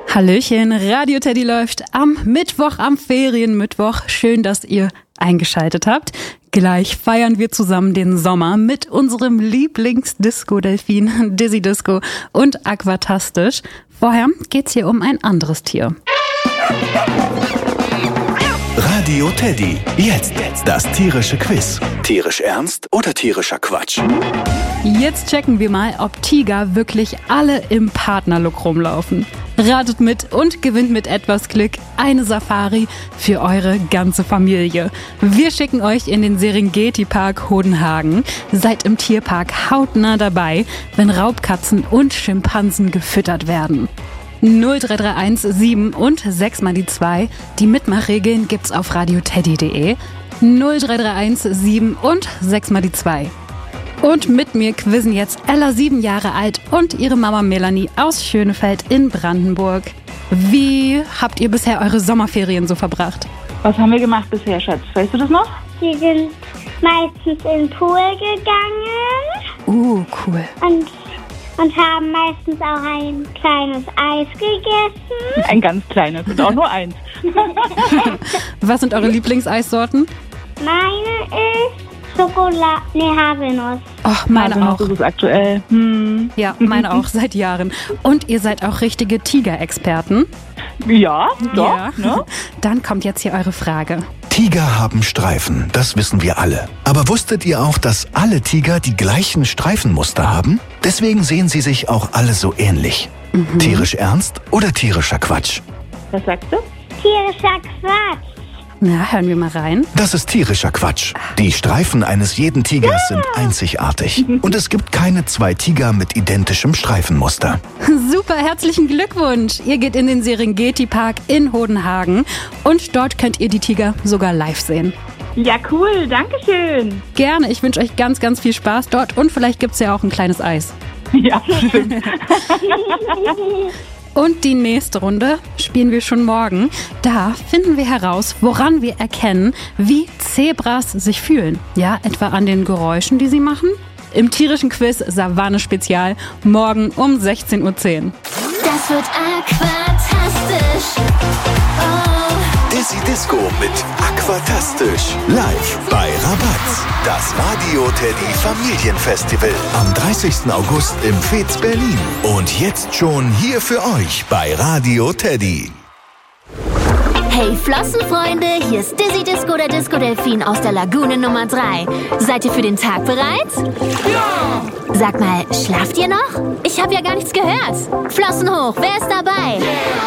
Hallöchen, Radio Teddy läuft am Mittwoch, am Ferienmittwoch. Schön, dass ihr eingeschaltet habt. Gleich feiern wir zusammen den Sommer mit unserem Lieblingsdisco-Delfin, Dizzy Disco und Aquatastisch. Vorher geht's hier um ein anderes Tier. Radio Teddy. Jetzt das tierische Quiz. Tierisch ernst oder tierischer Quatsch? Jetzt checken wir mal, ob Tiger wirklich alle im Partnerlook rumlaufen. Ratet mit und gewinnt mit etwas Glück eine Safari für eure ganze Familie. Wir schicken euch in den Serengeti-Park Hodenhagen. Seid im Tierpark hautnah dabei, wenn Raubkatzen und Schimpansen gefüttert werden. 0331 7 und 6 mal die 2. Die Mitmachregeln gibt's auf radioteddy.de. 0331 7 und 6 mal die 2. Und mit mir quizzen jetzt Ella, 7 Jahre alt, und ihre Mama Melanie aus Schönefeld in Brandenburg. Wie habt ihr bisher eure Sommerferien so verbracht? Was haben wir gemacht bisher, Schatz? Weißt du das noch? Wir sind meistens in den Pool gegangen. Cool. Und haben meistens auch ein kleines Eis gegessen. Ein ganz kleines und auch nur eins. Was sind eure Lieblingseissorten? Meine ist Haselnuss. Och, meine auch. Das ist aktuell. Ja, meine auch, seit Jahren. Und ihr seid auch richtige Tigerexperten? Ja, doch. Ja. Ne? Dann kommt jetzt hier eure Frage. Tiger haben Streifen, das wissen wir alle. Aber wusstet ihr auch, dass alle Tiger die gleichen Streifenmuster haben? Deswegen sehen sie sich auch alle so ähnlich. Tierisch ernst oder tierischer Quatsch? Was sagst du? Tierischer Quatsch. Na, hören wir mal rein. Das ist tierischer Quatsch. Die Streifen eines jeden Tigers sind einzigartig. Und es gibt keine 2 Tiger mit identischem Streifenmuster. Super, herzlichen Glückwunsch. Ihr geht in den Serengeti-Park in Hodenhagen und dort könnt ihr die Tiger sogar live sehen. Ja, cool. Dankeschön. Gerne, ich wünsche euch ganz, ganz viel Spaß dort und vielleicht gibt's ja auch ein kleines Eis. Ja, stimmt. Und die nächste Runde spielen wir schon morgen. Da finden wir heraus, woran wir erkennen, wie Zebras sich fühlen. Ja, etwa an den Geräuschen, die sie machen. Im tierischen Quiz Savanne Spezial, morgen um 16:10 Uhr. Das wird aquatastisch. Oh. Dizzy Disco mit Aquatastisch. Live bei Rabatz. Das Radio Teddy Familienfestival. Am 30. August im Fez Berlin. Und jetzt schon hier für euch bei Radio Teddy. Hey Flossenfreunde, hier ist Dizzy Disco, der Disco-Delfin aus der Lagune Nummer 3. Seid ihr für den Tag bereit? Ja! Sag mal, schlaft ihr noch? Ich habe ja gar nichts gehört. Flossen hoch, wer ist dabei? Yeah.